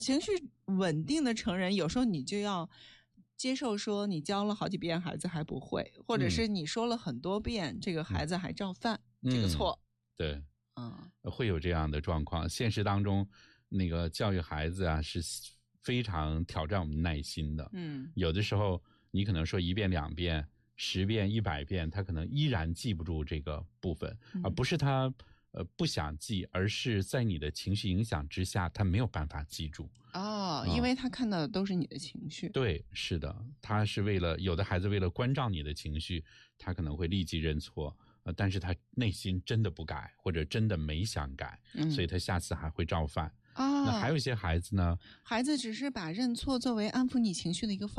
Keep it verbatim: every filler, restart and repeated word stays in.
情绪稳定的成人，有时候你就要接受说你教了好几遍孩子还不会，或者是你说了很多遍、嗯、这个孩子还照犯、嗯、这个错。 对， 嗯， 会有这样的状况。现实当中那个教育孩子啊是非常挑战我们耐心的。 嗯， 有的时候你可能说一遍两遍十遍一百遍，他可能依然记不住这个部分、嗯、而不是他呃不想记，而是在你的情绪影响之下他没有办法记住。 哦、嗯、因为他看到的都是你的情绪。 对，是的，他是为了有的孩子为了关照你的情绪，他可能会立即认错，呃，但是他内心真的不改，或者真的没想改、嗯、所以他下次还会照犯。 啊、 那还有一些孩子呢， 孩子只是把认错作为安抚你情绪的一个方